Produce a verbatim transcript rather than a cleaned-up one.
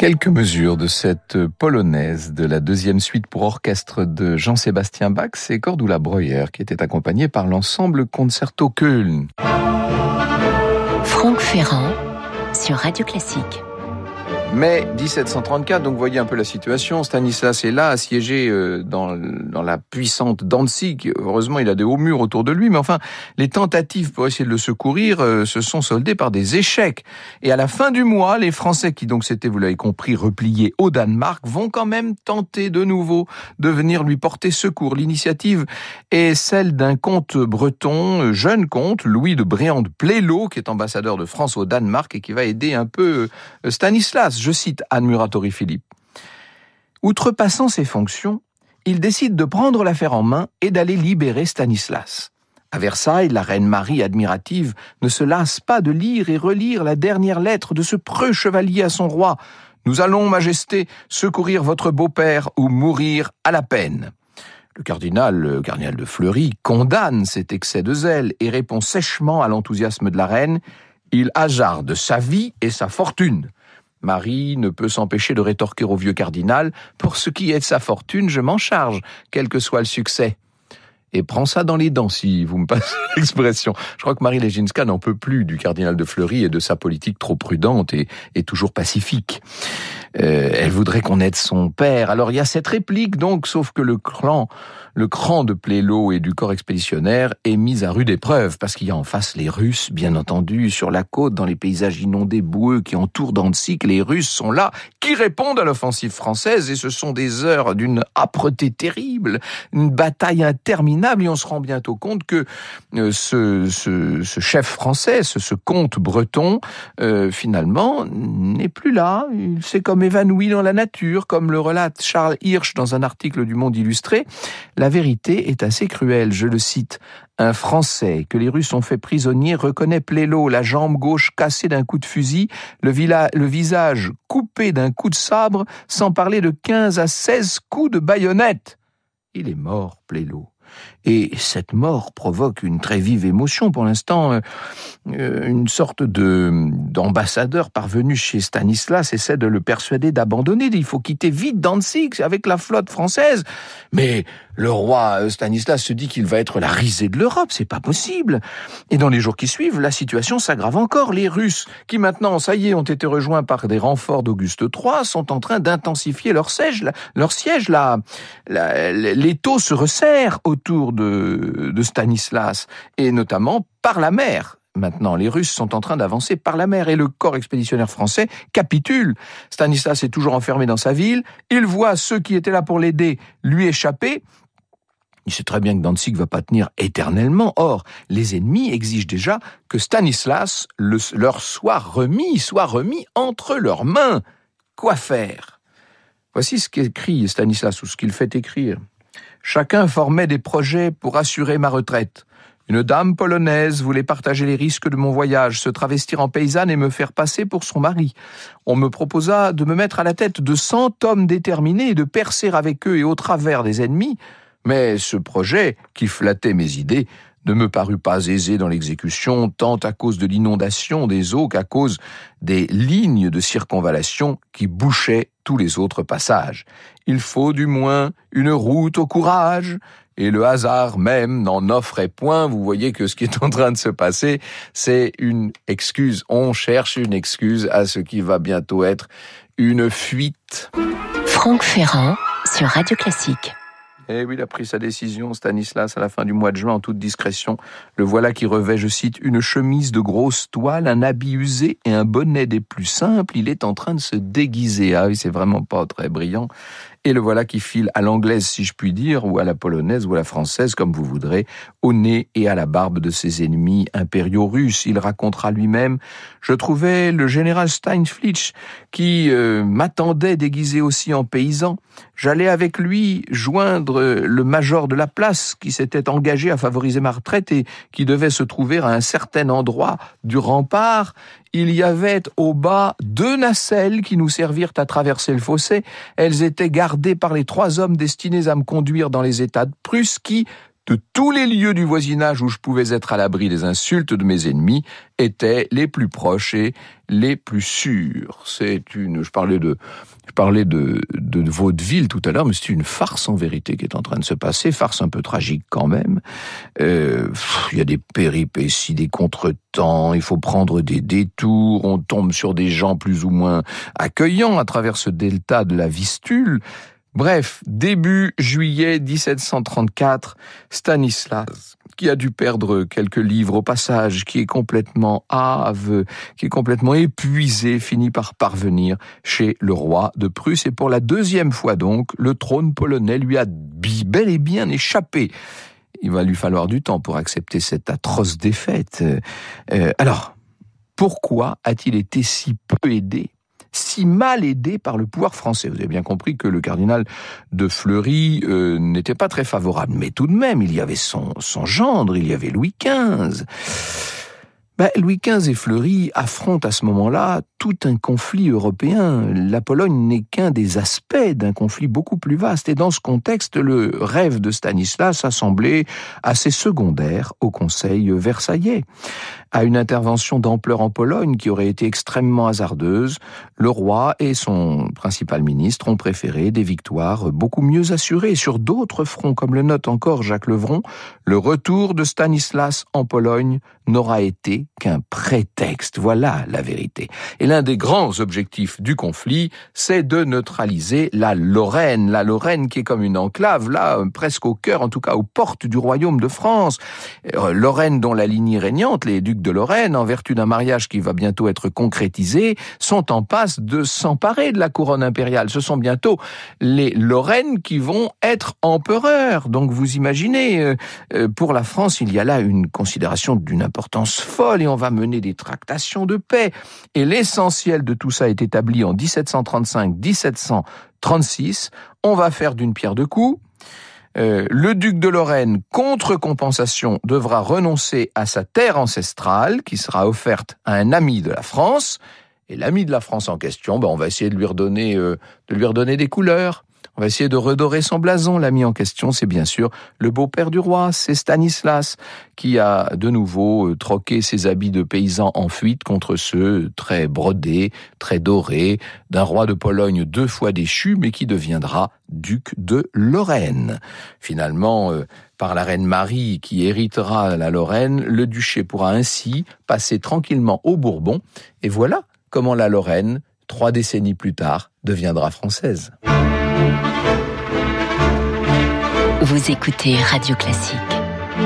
Quelques mesures de cette polonaise de la deuxième suite pour orchestre de Jean-Sébastien Bach, c'est Cordula Breuer qui était accompagné par l'ensemble Concerto Köln. Franck Ferrand sur Radio Classique. Mai dix-sept cent trente-quatre, donc vous voyez un peu la situation. Stanislas est là, assiégé dans, dans la puissante Danzig. Heureusement, il a des hauts murs autour de lui, mais enfin, les tentatives pour essayer de le secourir euh, se sont soldées par des échecs. Et à la fin du mois, les Français, qui donc s'étaient, vous l'avez compris, repliés au Danemark, vont quand même tenter de nouveau de venir lui porter secours. L'initiative est celle d'un comte breton, jeune comte, Louis de Bréand de Plélo, qui est ambassadeur de France au Danemark et qui va aider un peu Stanislas. Je cite Anne Muratori-Philippe. Outrepassant ses fonctions, il décide de prendre l'affaire en main et d'aller libérer Stanislas. À Versailles, la reine Marie, admirative, ne se lasse pas de lire et relire la dernière lettre de ce preux chevalier à son roi. « Nous allons, Majesté, secourir votre beau-père ou mourir à la peine. » Le cardinal, le cardinal de Fleury, condamne cet excès de zèle et répond sèchement à l'enthousiasme de la reine. Il hasarde sa vie et sa fortune. Marie ne peut s'empêcher de rétorquer au vieux cardinal « Pour ce qui est de sa fortune, je m'en charge, quel que soit le succès. » Et prend ça dans les dents, si vous me passez l'expression. Je crois que Marie Leginska n'en peut plus du cardinal de Fleury et de sa politique trop prudente et, et toujours pacifique. Euh, elle voudrait qu'on aide son père. Alors il y a cette réplique donc, sauf que le clan, le cran de Plélo et du corps expéditionnaire est mis à rude épreuve, parce qu'il y a en face les Russes, bien entendu, sur la côte, dans les paysages inondés boueux qui entourent Danzig. Les Russes sont là, qui répondent à l'offensive française, et ce sont des heures d'une âpreté terrible, une bataille interminable, et on se rend bientôt compte que euh, ce, ce, ce chef français, ce, ce comte breton, euh, finalement, n'est plus là. Il s'est comme évanoui dans la nature, comme le relate Charles Hirsch dans un article du Monde Illustré. La vérité est assez cruelle, je le cite. Un Français que les Russes ont fait prisonnier reconnaît Plélo, la jambe gauche cassée d'un coup de fusil, le, vila- le visage coupé d'un coup de sabre, sans parler de quinze à seize coups de baïonnette. Il est mort, Plélo. Et cette mort provoque une très vive émotion. Pour l'instant, euh, une sorte de d'ambassadeur parvenu chez Stanislas essaie de le persuader d'abandonner. Il faut quitter vite Danzig avec la flotte française. Mais le roi Stanislas se dit qu'il va être la risée de l'Europe. C'est pas possible. Et dans les jours qui suivent, la situation s'aggrave encore. Les Russes, qui maintenant, ça y est, ont été rejoints par des renforts d'Auguste trois, sont en train d'intensifier leur siège. Leur siège, là, l'étau se resserre autour de, de Stanislas, et notamment par la mer. Maintenant, les Russes sont en train d'avancer par la mer et le corps expéditionnaire français capitule. Stanislas est toujours enfermé dans sa ville. Il voit ceux qui étaient là pour l'aider lui échapper. Il sait très bien que Danzig ne va pas tenir éternellement. Or, les ennemis exigent déjà que Stanislas le, leur soit remis, soit remis entre leurs mains. Quoi faire ? Voici ce qu'écrit Stanislas, ou ce qu'il fait écrire. Chacun formait des projets pour assurer ma retraite. Une dame polonaise voulait partager les risques de mon voyage, se travestir en paysanne et me faire passer pour son mari. On me proposa de me mettre à la tête de cent hommes déterminés et de percer avec eux et au travers des ennemis. Mais ce projet, qui flattait mes idées, ne me parut pas aisé dans l'exécution, tant à cause de l'inondation des eaux qu'à cause des lignes de circonvallation qui bouchaient tous les autres passages. Il faut du moins une route au courage, et le hasard même n'en offrait point. Vous voyez que ce qui est en train de se passer, c'est une excuse. On cherche une excuse à ce qui va bientôt être une fuite. Franck Ferrand sur Radio Classique. Eh oui, il a pris sa décision, Stanislas, à la fin du mois de juin, en toute discrétion. Le voilà qui revêt, je cite, une chemise de grosse toile, un habit usé et un bonnet des plus simples. Il est en train de se déguiser. Ah oui, c'est vraiment pas très brillant. Et le voilà qui file à l'anglaise, si je puis dire, ou à la polonaise, ou à la française, comme vous voudrez, au nez et à la barbe de ses ennemis impériaux russes. Il racontera lui-même « Je trouvais le général Steinflitch qui euh, m'attendait déguisé aussi en paysan. J'allais avec lui joindre le major de la place qui s'était engagé à favoriser ma retraite et qui devait se trouver à un certain endroit du rempart. Il y avait au bas deux nacelles qui nous servirent à traverser le fossé. Elles étaient gardées par les trois hommes destinés à me conduire dans les États de Prusse qui, de tous les lieux du voisinage où je pouvais être à l'abri des insultes de mes ennemis étaient les plus proches et les plus sûrs. C'est une, je parlais de, je parlais de, de vaudeville tout à l'heure, mais c'est une farce en vérité qui est en train de se passer, farce un peu tragique quand même. Euh, il y a des péripéties, des contretemps, il faut prendre des détours, on tombe sur des gens plus ou moins accueillants à travers ce delta de la Vistule. Bref, début juillet dix-sept cent trente-quatre, Stanislas, qui a dû perdre quelques livres au passage, qui est complètement hâve, qui est complètement épuisé, finit par parvenir chez le roi de Prusse. Et pour la deuxième fois donc, le trône polonais lui a bel et bien échappé. Il va lui falloir du temps pour accepter cette atroce défaite. Euh, alors, pourquoi a-t-il été si peu aidé ? Si mal aidé par le pouvoir français. Vous avez bien compris que le cardinal de Fleury euh, n'était pas très favorable. Mais tout de même, il y avait son, son gendre, il y avait Louis quinze. Ben, Louis quinze et Fleury affrontent à ce moment-là tout un conflit européen. La Pologne n'est qu'un des aspects d'un conflit beaucoup plus vaste. Et dans ce contexte, le rêve de Stanislas a semblé assez secondaire au Conseil versaillais. À une intervention d'ampleur en Pologne qui aurait été extrêmement hasardeuse, le roi et son principal ministre ont préféré des victoires beaucoup mieux assurées. Sur d'autres fronts, comme le note encore Jacques Levron, le retour de Stanislas en Pologne n'aura été qu'un prétexte. Voilà la vérité. Et l'un des grands objectifs du conflit, c'est de neutraliser la Lorraine. La Lorraine qui est comme une enclave, là, presque au cœur, en tout cas aux portes du royaume de France. Euh, Lorraine dont la lignée régnante, les ducs de Lorraine, en vertu d'un mariage qui va bientôt être concrétisé, sont en passe de s'emparer de la couronne impériale. Ce sont bientôt les Lorraines qui vont être empereurs. Donc vous imaginez, euh, euh, pour la France, il y a là une considération d'une importance folle et on va mener des tractations de paix. Et l'essentiel de tout ça est établi en dix-sept cent trente-cinq dix-sept cent trente-six. On va faire d'une pierre deux coups. Euh, le duc de Lorraine, contre compensation, devra renoncer à sa terre ancestrale, qui sera offerte à un ami de la France. Et l'ami de la France en question, ben, on va essayer de lui redonner, euh, de lui redonner des couleurs. On va essayer de redorer son blason. L'ami en question, c'est bien sûr le beau-père du roi, c'est Stanislas, qui a de nouveau troqué ses habits de paysan en fuite contre ceux très brodés, très dorés, d'un roi de Pologne deux fois déchu, mais qui deviendra duc de Lorraine. Finalement, euh, par la reine Marie, qui héritera la Lorraine, le duché pourra ainsi passer tranquillement aux Bourbons. Et voilà comment la Lorraine, trois décennies plus tard, deviendra française. Vous écoutez Radio Classique.